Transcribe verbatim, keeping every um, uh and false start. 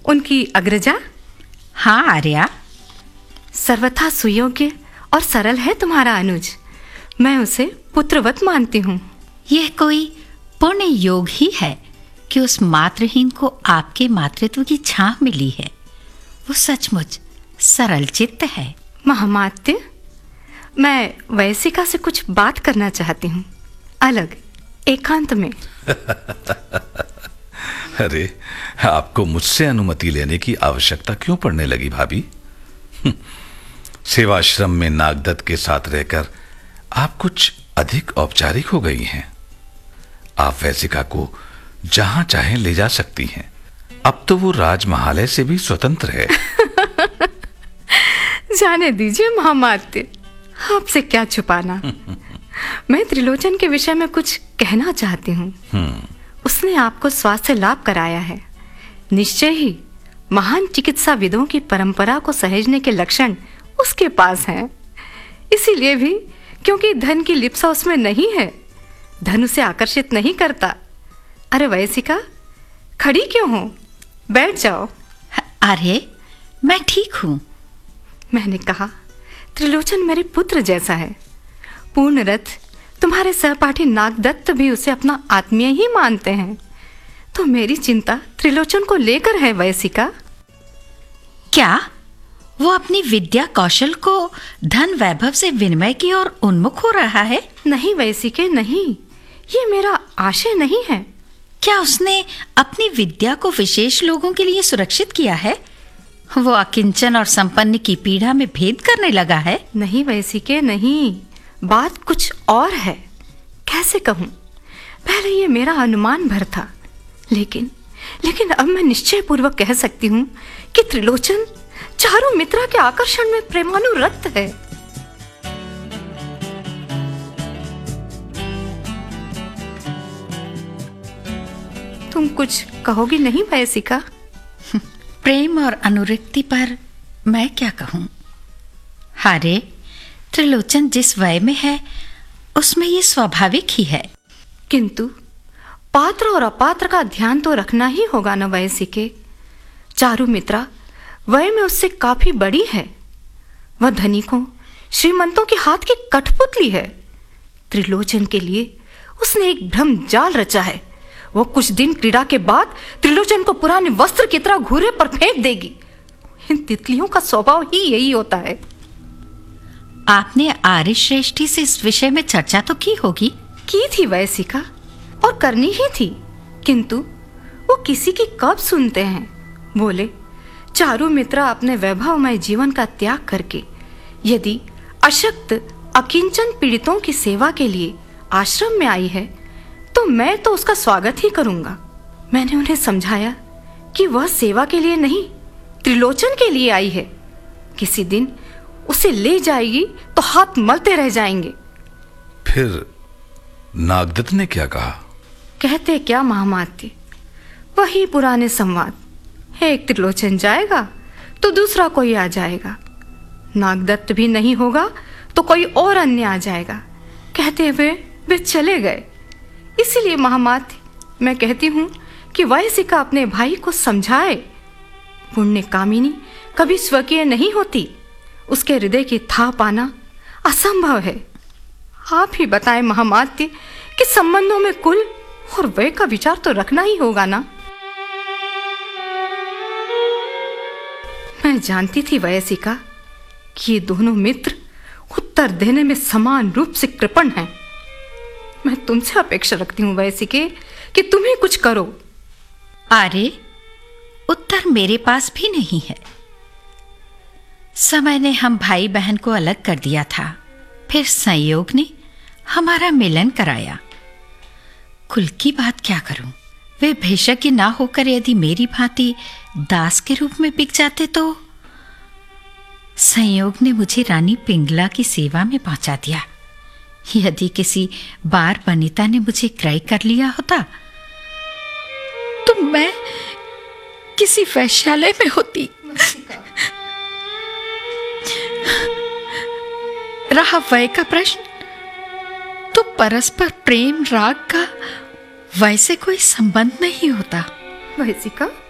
उनकी अग्रजा? हाँ आर्या। सर्वथा सुयोग्य और सरल है तुम्हारा अनुज। मैं उसे पुत्रवत मानती हूँ। यह कोई पुण्य योग ही है कि उस मातृहीन को आपके मातृत्व की छांव मिली है। वो सचमुच सरल चित्त है। महामात्य, मैं वयसिका से कुछ बात करना चाहती हूँ, अलग, एकांत में। अरे, आपको मुझसे अनुमति लेने की आवश्यकता क्यों पड़ने लगी भाभी? सेवाश्रम में नागदत्त के साथ रहकर आप कुछ अधिक औपचारिक हो गई हैं। आप वयसिका को जहां चाहें ले जा सकती हैं। अब तो वो राजमहालय से भी स्वतंत्र है। जाने दीजिए महामात्य, आपसे क्या छुपाना। मैं त्रिलोचन के विषय में कुछ कहना चाहती हूँ। उसने आपको स्वास्थ्य लाभ कराया है। निश्चय ही महान चिकित्सा विदों की परंपरा को सहेजने के लक्षण उसके पास हैं। इसीलिए भी क्योंकि धन की लिप्सा उसमें नहीं है, धन उसे आकर्षित नहीं करता। अरे वयसिका, खड़ी क्यों हो? बैठ जाओ। अरे, मैं ठीक हूँ। मैंने कहा त्रिलोचन मेरे पुत्र जैसा है। पूर्णरथ तुम्हारे सहपाठी नागदत्त भी उसे अपना आत्मीय ही मानते हैं। तो मेरी चिंता त्रिलोचन को लेकर है वयसिका। क्या वो अपनी विद्या कौशल को धन वैभव से विनिमय की ओर उन्मुख हो रहा है? नहीं वयसिके, नहीं, ये मेरा आशय नहीं है। क्या उसने अपनी विद्या को विशेष लोगों के लिए सुरक्षित किया है? वो अकिंचन और संपन्न की पीड़ा में भेद करने लगा है? नहीं वयसिके, नहीं, बात कुछ और है। कैसे कहूँ? पहले ये मेरा अनुमान भर था, लेकिन लेकिन अब मैं निश्चय पूर्वक कह सकती हूँ कि त्रिलोचन चारों मित्रा के आकर्षण में प्रेमानुरक्त है। तुम कुछ कहोगी नहीं वयसिका? प्रेम और अनुरक्ति पर मैं क्या कहूँ? हारे, त्रिलोचन जिस वय में है उसमें ये स्वाभाविक ही है। किंतु पात्र और अपात्र का ध्यान तो रखना ही होगा न वयसिके। चारु मित्रा वय में उससे काफी बड़ी है। वह धनिकों, श्रीमंतों के हाथ की कठपुतली है। त्रिलोचन के लिए उसने एक भ्रम जाल रचा है। वो कुछ दिन क्रीड़ा के बाद त्रिलोचन को पुराने वस्त्र की तरह घूरे पर फेंक देगी। इन तितलियों का स्वभाव ही यही होता है। आपने आर्य श्रेष्ठी से इस विषय में चर्चा तो की होगी? की थी वयसिका, और करनी ही थी, किंतु वो किसी की कब सुनते हैं। बोले चारु मित्रा अपने वैभवमय जीवन का त्याग करके यदि अशक्त अकिंचन पीड़ितों की सेवा के लिए आश्रम में आई है तो मैं तो उसका स्वागत ही करूंगा। मैंने उन्हें समझाया कि वह सेवा के लिए नहीं, त्रिलोचन के लिए आई है। किसी दिन उसे ले जाएगी तो हाथ मलते रह जाएंगे। फिर नागदत्त ने क्या कहा? कहते क्या महामात्य, वही पुराने संवाद। एक त्रिलोचन जाएगा तो दूसरा कोई आ जाएगा। नागदत्त भी नहीं होगा तो कोई और अन्य आ जाएगा। कहते हुए वे चले गए। इसीलिए महामात्य, मैं कहती हूँ कि वयसिका अपने भाई को समझाए। पुण्य कामिनी कभी स्वकीय नहीं होती। उसके हृदय की था पाना असंभव है। आप ही बताएं महामात्य कि संबंधों में कुल और वय का विचार तो रखना ही होगा ना। मैं जानती थी वयसिका कि ये दोनों मित्र उत्तर देने में समान रूप से कृपण हैं। मैं तुमसे अपेक्षा रखती हूँ वयसिके कि तुम ही कुछ करो। अरे, उत्तर मेरे पास भी नहीं है। समय ने हम भाई बहन को अलग कर दिया था, फिर संयोग ने हमारा मिलन कराया। कुल की बात क्या करूं? वे भेषज्ञ ना होकर यदि मेरी भांति दास के रूप में बिक जाते तो। संयोग ने मुझे रानी पिंगला की सेवा में पहुंचा दिया। यदि किसी बार वनिता ने मुझे क्रय कर लिया होता तो मैं किसी वैश्यालय में होती। रहा वय का प्रश्न, तो परस्पर प्रेम राग का वैसे कोई संबंध नहीं होता। वयसिका,